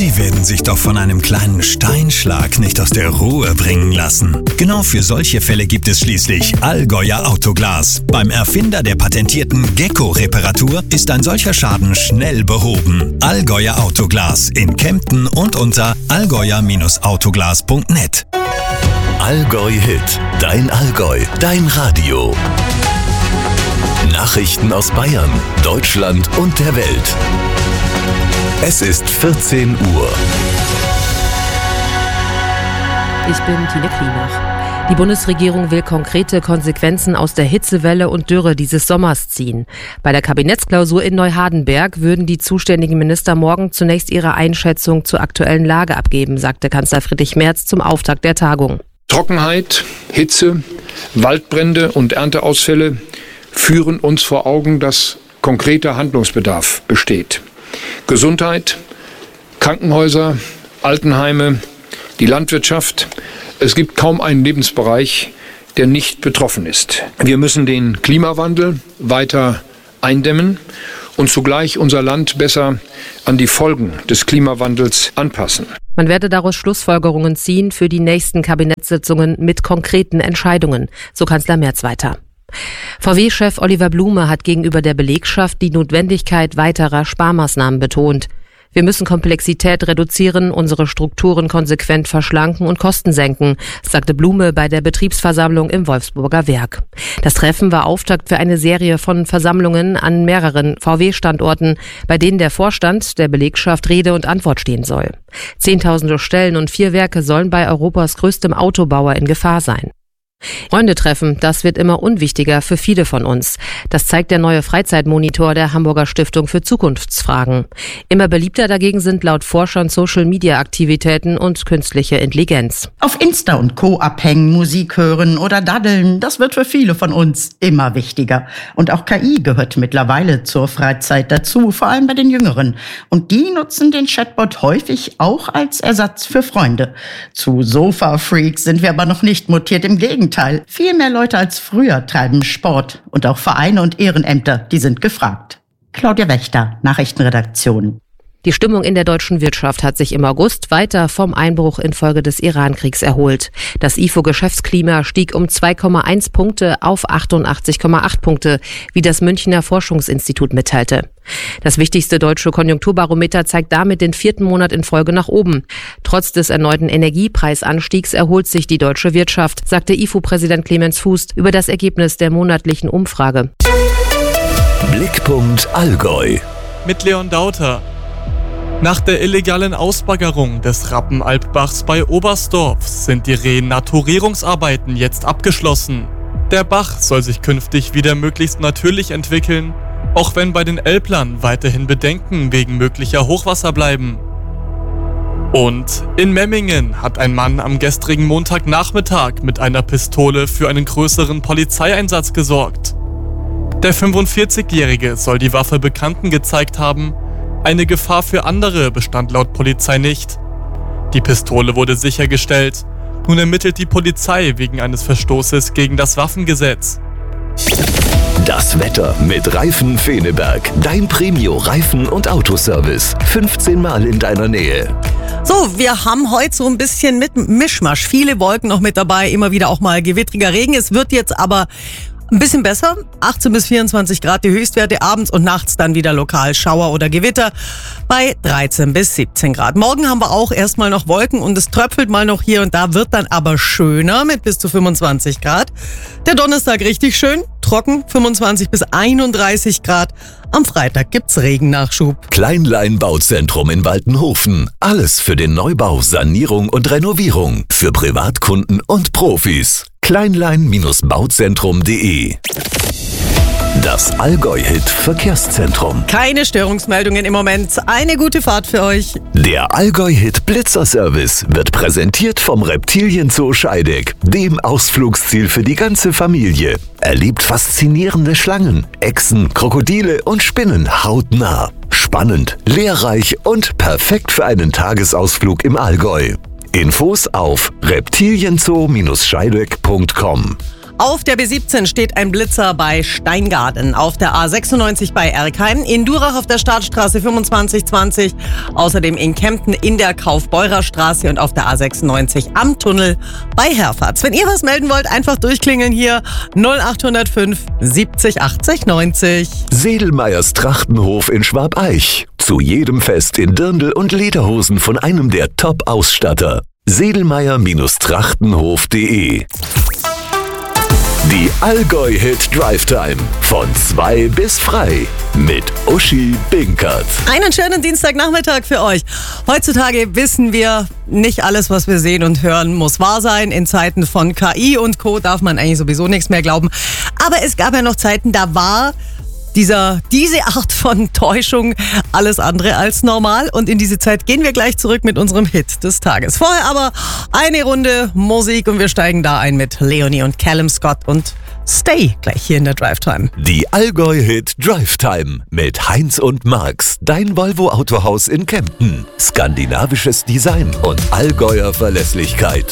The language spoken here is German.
Sie werden sich doch von einem kleinen Steinschlag nicht aus der Ruhe bringen lassen. Genau für solche Fälle gibt es schließlich Allgäuer Autoglas. Beim Erfinder der patentierten Gecko-Reparatur ist ein solcher Schaden schnell behoben. Allgäuer Autoglas in Kempten und unter allgäuer-autoglas.net. Allgäu Hit, dein Allgäu, dein Radio. Nachrichten aus Bayern, Deutschland und der Welt. Es ist 14 Uhr. Ich bin Tine Klimach. Die Bundesregierung will konkrete Konsequenzen aus der Hitzewelle und Dürre dieses Sommers ziehen. Bei der Kabinettsklausur in Neuhardenberg würden die zuständigen Minister morgen zunächst ihre Einschätzung zur aktuellen Lage abgeben, sagte Kanzler Friedrich Merz zum Auftakt der Tagung. Trockenheit, Hitze, Waldbrände und Ernteausfälle führen uns vor Augen, dass konkreter Handlungsbedarf besteht. Gesundheit, Krankenhäuser, Altenheime, die Landwirtschaft. Es gibt kaum einen Lebensbereich, der nicht betroffen ist. Wir müssen den Klimawandel weiter eindämmen und zugleich unser Land besser an die Folgen des Klimawandels anpassen. Man werde daraus Schlussfolgerungen ziehen für die nächsten Kabinettssitzungen mit konkreten Entscheidungen, so Kanzler Merz weiter. VW-Chef Oliver Blume hat gegenüber der Belegschaft die Notwendigkeit weiterer Sparmaßnahmen betont. Wir müssen Komplexität reduzieren, unsere Strukturen konsequent verschlanken und Kosten senken, sagte Blume bei der Betriebsversammlung im Wolfsburger Werk. Das Treffen war Auftakt für eine Serie von Versammlungen an mehreren VW-Standorten, bei denen der Vorstand der Belegschaft Rede und Antwort stehen soll. Zehntausende Stellen und 4 Werke sollen bei Europas größtem Autobauer in Gefahr sein. Freunde treffen, das wird immer unwichtiger für viele von uns. Das zeigt der neue Freizeitmonitor der Hamburger Stiftung für Zukunftsfragen. Immer beliebter dagegen sind laut Forschern Social-Media-Aktivitäten und künstliche Intelligenz. Auf Insta und Co. abhängen, Musik hören oder daddeln, das wird für viele von uns immer wichtiger. Und auch KI gehört mittlerweile zur Freizeit dazu, vor allem bei den Jüngeren. Und die nutzen den Chatbot häufig auch als Ersatz für Freunde. Zu Sofa-Freaks sind wir aber noch nicht mutiert, im Gegenteil. Viel mehr Leute als früher treiben Sport und auch Vereine und Ehrenämter, die sind gefragt. Claudia Wächter, Nachrichtenredaktion. Die Stimmung in der deutschen Wirtschaft hat sich im August weiter vom Einbruch infolge des Iran-Kriegs erholt. Das IFO-Geschäftsklima stieg um 2,1 Punkte auf 88,8 Punkte, wie das Münchner Forschungsinstitut mitteilte. Das wichtigste deutsche Konjunkturbarometer zeigt damit den 4. Monat in Folge nach oben. Trotz des erneuten Energiepreisanstiegs erholt sich die deutsche Wirtschaft, sagte IFO-Präsident Clemens Fuß über das Ergebnis der monatlichen Umfrage. Blickpunkt Allgäu. Mit Leon Dauter. Nach der illegalen Ausbaggerung des Rappenalpbachs bei Oberstdorf sind die Renaturierungsarbeiten jetzt abgeschlossen. Der Bach soll sich künftig wieder möglichst natürlich entwickeln, auch wenn bei den Elblern weiterhin Bedenken wegen möglicher Hochwasser bleiben. Und in Memmingen hat ein Mann am gestrigen Montagnachmittag mit einer Pistole für einen größeren Polizeieinsatz gesorgt. Der 45-Jährige soll die Waffe Bekannten gezeigt haben. Eine Gefahr für andere bestand laut Polizei nicht. Die Pistole wurde sichergestellt. Nun ermittelt die Polizei wegen eines Verstoßes gegen das Waffengesetz. Das Wetter mit Reifen Feneberg. Dein Premio-Reifen- und Autoservice. 15 Mal in deiner Nähe. So, wir haben heute so ein bisschen mit Mischmasch. Viele Wolken noch mit dabei, immer wieder auch mal gewittriger Regen. Es wird jetzt aber ein bisschen besser, 18 bis 24 Grad die Höchstwerte, abends und nachts dann wieder lokal Schauer oder Gewitter bei 13 bis 17 Grad. Morgen haben wir auch erstmal noch Wolken und es tröpfelt mal noch hier und da, wird dann aber schöner mit bis zu 25 Grad. Der Donnerstag richtig schön, trocken, 25 bis 31 Grad. Am Freitag gibt's Regennachschub. Kleinlein Bauzentrum in Waltenhofen. Alles für den Neubau, Sanierung und Renovierung. Für Privatkunden und Profis. Kleinlein-bauzentrum.de. Das Allgäu-Hit Verkehrszentrum. Keine Störungsmeldungen im Moment. Eine gute Fahrt für euch. Der Allgäu-Hit Blitzerservice wird präsentiert vom Reptilienzoo Scheideck, dem Ausflugsziel für die ganze Familie. Erlebt faszinierende Schlangen, Echsen, Krokodile und Spinnen hautnah. Spannend, lehrreich und perfekt für einen Tagesausflug im Allgäu. Infos auf reptilienzoo-scheideck.com. Auf der B17 steht ein Blitzer bei Steingaden, auf der A96 bei Erkheim, in Durach auf der Startstraße 2520, außerdem in Kempten in der Kaufbeurer Straße und auf der A96 am Tunnel bei Herfahrt. Wenn ihr was melden wollt, einfach durchklingeln hier 0805 70 80 90. Sedelmeyers Trachtenhof in Schwabeich. Zu jedem Fest in Dirndl und Lederhosen von einem der Top-Ausstatter. Sedelmeyer-Trachtenhof.de. Die Allgäu-Hit Drive Time. Von 2 bis frei. Mit Uschi Binkert. Einen schönen Dienstagnachmittag für euch. Heutzutage wissen wir, nicht alles, was wir sehen und hören, muss wahr sein. In Zeiten von KI und Co. darf man eigentlich sowieso nichts mehr glauben. Aber es gab ja noch Zeiten, da war diese Art von Täuschung alles andere als normal. Und in diese Zeit gehen wir gleich zurück mit unserem Hit des Tages. Vorher aber eine Runde Musik und wir steigen da ein mit Leonie und Callum Scott und Stay gleich hier in der Drive Time. Die Allgäu-Hit Drive Time mit Heinz und Marx. Dein Volvo Autohaus in Kempten. Skandinavisches Design und Allgäuer Verlässlichkeit.